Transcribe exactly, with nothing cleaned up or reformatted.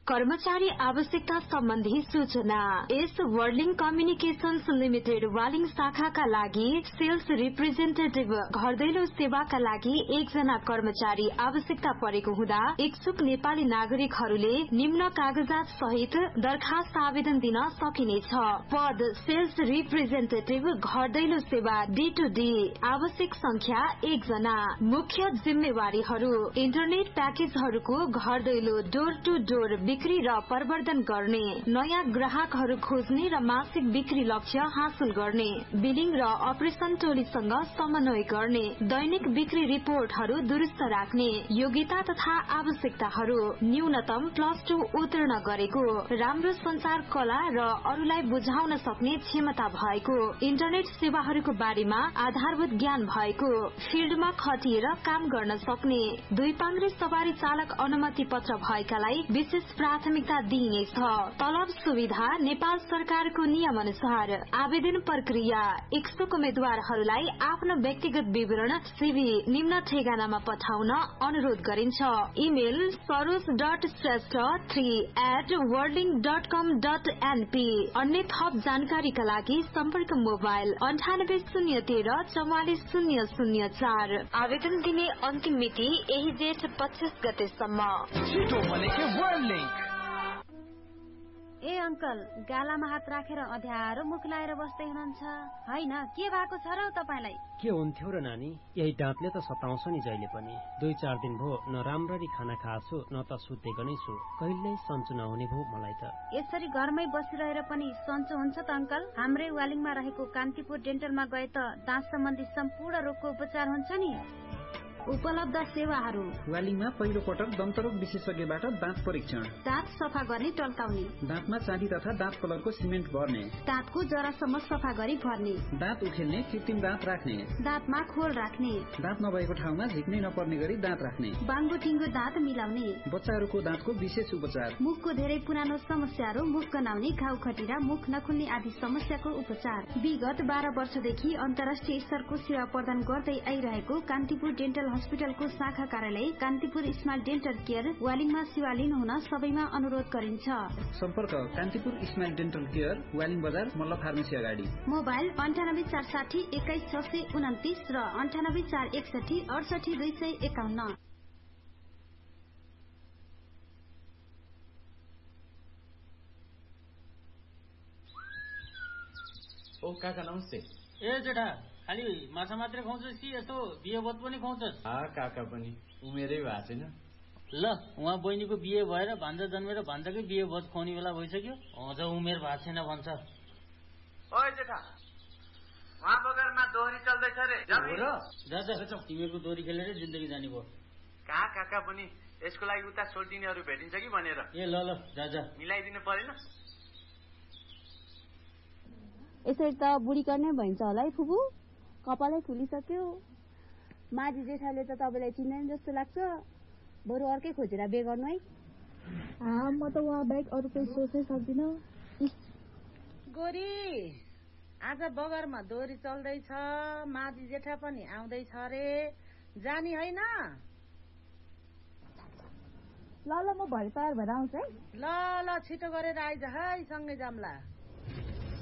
कर्मचारी आवश्यकता सम्बन्धी सूचना। एस वर्लिङ कम्युनिकेशन्स लिमिटेड वालिङ शाखाका लागि सेल्स रिप्रेजेन्टेटिभ घर दैलो सेवाका लागि एकजना कर्मचारी आवश्यकता परेको हुँदा इच्छुक नेपाली नागरिकहरूले निम्न कागजात सहित दरखास्त आवेदन दिन सकिनेछ। पद सेल्स रिप्रेजेन्टेटिभ घर दैलो सेवा डी टू डी। आवश्यक संख्या एकजना। मुख्य जिम्मेवारीहरू इन्टरनेट प्याकेजहरूको घर दैलो डोर टू डोर बिक्री र प्रवर्धन गर्ने, नयाँ ग्राहकहरू खोज्ने र मासिक बिक्री लक्ष्य हासिल गर्ने, बिलिङ र अपरेशन टोलीसँग समन्वय गर्ने, दैनिक बिक्री रिपोर्टहरू दुरुस्त राख्ने। योग्यता तथा आवश्यकताहरू न्यूनतम प्लस टू उत्तीर्ण गरेको, राम्रो संचार कला र अरूलाई बुझाउन सक्ने क्षमता भएको, इन्टरनेट सेवाहरूको बारेमा आधारभूत ज्ञान भएको, फिल्डमा खटिएर काम गर्न सक्ने, दुई पाङ्ग्रे सवारी चालक अनुमति पत्र भएकालाई विशेष प्राथमिकता दिइनेछ। तलब सुविधा नेपाल सरकारको नियम अनुसार। आवेदन प्रक्रिया इच्छुक उम्मेद्वारहरूलाई आफ्नो व्यक्तिगत विवरण सीवी निम्न ठेगानामा पठाउन अनुरोध गरिन्छ। Email Saroj dot Shrestha three at वर्लिङ dot com dot NP. अन्य थप जानकारीका लागि सम्पर्क मोबाइल अन्ठानब्बे शून्य तेह्र चौवालिस शून्य शून्य चार। आवेदन दिने अन्तिम मिति यही जेठ पच्चीस गतेसम्म। ए अंकल, गालामा हात राखेर अध्यारो मुख लाएर बस्दै हुनुहुन्छ हैन? के भएको छ र तपाईलाई? के हुन्थ्यो र नानी, यही दाँतले त सताउँछ नि जहिले पनि। दुई चार दिन भो न राम्ररी खाना खाछु न त सुतेको नै छु। कहिल्यै सन्चो नहुने भो मलाई त। यसरी घरमै बसिरहेर पनि सन्चो हुन्छ त अंकल? हाम्रै वालिङमा रहेको कान्तिपुर डेन्टलमा गए त दाँत सम्बन्धी सम्पूर्ण रोगको उपचार हुन्छ नि। उपलब्ध सेवाहरू वालिङमा पहिलो पटक दन्तरोग विशेषज्ञबाट दाँत परीक्षण, दाँत सफा गर्ने टल्काउने, दाँतमा चाँदी तथा दाँत कलरको सिमेन्ट भर्ने, दाँतको जरासम्म सफा गरी भर्ने, दाँत उखेल्ने कृत्रिम दाँत राख्ने, दाँतमा खोल राख्ने, दाँत नभएको ठाउँमा झिक्नै नपर्ने गरी दाँत राख्ने, बाङ्गो टिङ्गो दाँत मिलाउने, बच्चाहरूको दाँतको विशेष उपचार, मुखको धेरै पुरानो समस्याहरू, मुख गनाउने, घाउ खटिरा, मुख नखुल्ने आदि समस्याको उपचार। विगत बाह्र वर्षदेखि अन्तर्राष्ट्रिय स्तरको सेवा प्रदान गर्दै आइरहेको कान्तिपुर डेन्टल हस्पिटलको शाखा कार्यालय कान्तिपुर स्माइल डेन्टल केयर वालिङमा सेवा लिनुहुन सबैमा अनुरोध गरिन्छ। सम्पर्क Kantipur smile dental care, Waling बजार, मल्ल फार्मेसी अगाडि। मोबाइल अन्ठानब्बे चार साठी एक्काइस छ सय उन्तिस र अन्ठानब्बे चार एकसठी अडसठी दुई सय एकाउन्न। ओ काका नमस्ते। ए जेठा, खालि माछा मात्रै खुवाउँछस् कि यस्तो बिहे बत पनि खुवाउँछस्? काका पनि उमेरै भएको छैन। ल, उहाँ बहिनीको बिहे भएर भान्जा जन्मेर भान्जाकै बिहे बत खुवाउने बेला भइसक्यो, अझ उमेर भएको छैन भन्छ। ओइ जेठा, उहाँ बगरमा दोहोरी चल्दैछ रे। जा जा, तिमीहरूको दोहोरी खेलेर जिन्दगी जाने भयो। कहाँ काका पनि यसको लागि उता सोल्टिनेहरू भेटिन्छ कि भनेर। ए ल ल, जा जा, मिलाइदिनु परेन? यसरी त बुढी कर्नै भइन्छ होला है फुपू, कपालै फुलिसक्यो। माझी जेठाले त तपाईँलाई चिन्दैन जस्तो लाग्छ, बरु अर्कै खोजेर बे गर्नु है। म त उहाँ बाहेक अरू कोही सोच्नै सक्दिनँ। गोरी, आज बगरमा दोहोरी चल्दैछ, माझी जेठा पनि आउँदैछ रे, जानी होइन? ल ल, म भरे तयार भएर आउँछु है। ल ल, छिटो गरेर आइज है, सँगै जाम्ला।